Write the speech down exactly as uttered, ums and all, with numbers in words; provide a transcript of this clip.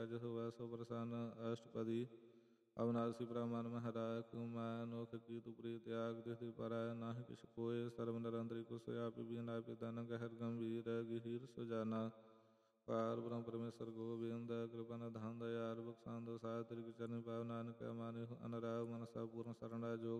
ਕਜ ਹੋਵੈ ਸੋ ਪ੍ਰਸੰਨ ਅਸ਼ਟਪਦੀ। ਅਵਨਾਸੀ ਬ੍ਰਹਮਨ ਮਹਾਰਾਜ ਮੈਂ ਅਨੋਖ ਕੀ ਤੂ ਪ੍ਰੀਤ ਤਿਆਗ ਤਿਥਿ ਪਰੈ ਨਾਹਿ ਕਿਛ ਕੋਇ। ਸਰਬ ਨਿਰੰਤਰੀ ਕੁਸ ਆਪਿ ਬੀਨਾ ਪਿਤਨ ਗਹਿਰ ਗੰਭੀਰ ਗਹੀਰ ਸੁਜਾਨਾ। ਪਾਰ ਬ੍ਰਹਮ ਪਰਮੇਸ਼ਰ ਗੋਬਿੰਦ ਕਿਰਪਾ ਨਿਧਾਨ ਦਇਆਲ ਬਖਸ਼ੰਦ ਸਾਹਿਬ ਤੇਰੀ ਚਰਨੀ ਪਾਵ ਨਾਨਕ ਮਾਨਿ ਅਨਰਾਗ ਮਨਸਾ ਪੂਰਨ ਸਰਣਾ ਜੋਗ